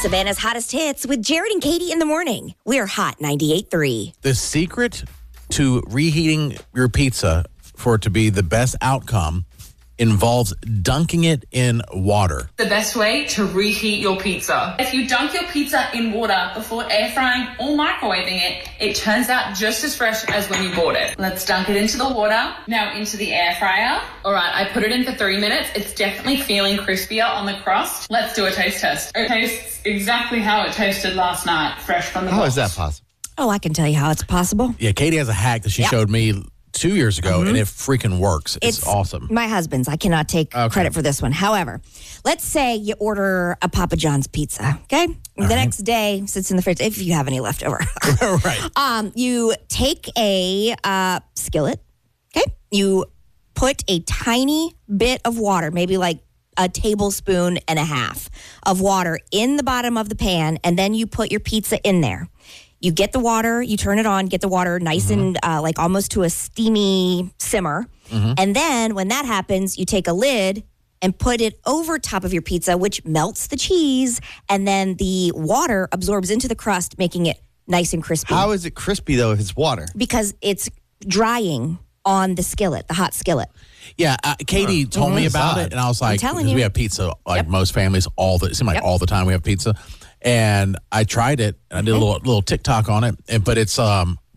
Savannah's hottest hits with Jared and Katie in the morning. We're Hot 98.3. The secret to reheating your pizza for it to be the best outcome involves dunking it in water. The best way to reheat your pizza. If you dunk your pizza in water before air frying or microwaving it, it turns out just as fresh as when you bought it. Let's dunk it into the water, now into the air fryer. All right, I put it in for 3 minutes. It's definitely feeling crispier on the crust. Let's do a taste test. It tastes exactly how it tasted last night, fresh from the box. How is that possible? Oh, I can tell you how it's possible. Yeah, Katie has a hack that she showed me 2 years ago, and it freaking works. It's awesome. My husband's. I cannot take credit for this one. However, let's say you order a Papa John's pizza, okay? The next day, sits in the fridge, if you have any left over. Right. You take a skillet, okay? You put a tiny bit of water, maybe like a tablespoon and a half of water in the bottom of the pan, and then you put your pizza in there. You get the water, you turn it on, get the water nice and like almost to a steamy simmer. And then when that happens, you take a lid and put it over top of your pizza, which melts the cheese. And then the water absorbs into the crust, making it nice and crispy. How is it crispy, though, if it's water? Because it's drying on the skillet, the hot skillet. Yeah, Katie told me about odd. it, and I was like, telling because you. we have pizza, like most families, it seems like all the time we have pizza. And I tried it, and I did a little TikTok on it, but it's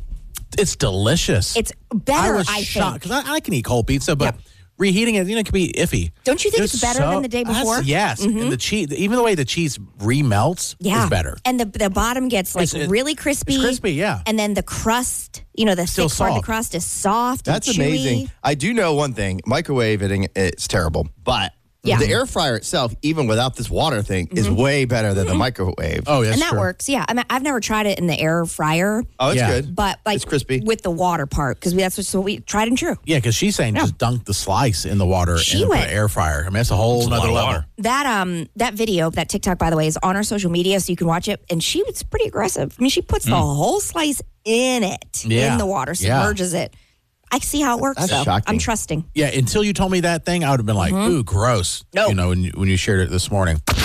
delicious. It's better, I was I shocked, think. because I can eat cold pizza, but reheating it, it can be iffy. Don't you think it's better than the day before? Yes, and the cheese, even the way the cheese remelts is better. And the bottom gets like really crispy. It's crispy, yeah. And then the crust, the Still thick part of the soft. crust is soft. That's and chewy. amazing. I do know one thing. Microwaving, it's terrible. But Yeah. the air fryer itself, even without this water thing, is way better than the microwave. Oh, yes, And that works, yeah. I mean, I've never tried it in the air fryer, Oh, it's Yeah. good. but like It's crispy. with the water part, because that's what we tried and true. Yeah, because she's saying just dunk the slice in the water She and put went- an air fryer. I mean, that's a whole lot nother of level. water. That video, that TikTok, by the way, is on our social media, so you can watch it. And she was pretty aggressive. I mean, she puts the whole slice in it, Yeah. in the water, Yeah. submerges it. I see how it works, That's though. shocking. I'm trusting. Yeah, until you told me that thing, I would have been like, ooh, gross. No. When you shared it this morning.